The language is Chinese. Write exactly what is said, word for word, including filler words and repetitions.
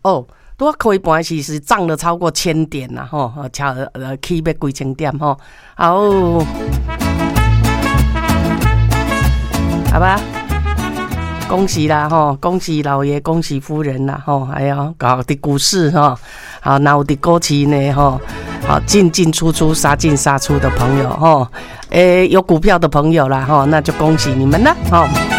哦，拄啊开盘时是涨了超过千点啦，吼，超呃起要几千点吼，好，好吧。恭喜啦吼，恭喜老爷，恭喜夫人啦吼，还有搞的股市哈，好，那我的股市呢吼，好进进出出，杀进杀出的朋友吼，诶，有股票的朋友啦吼，那就恭喜你们啦吼。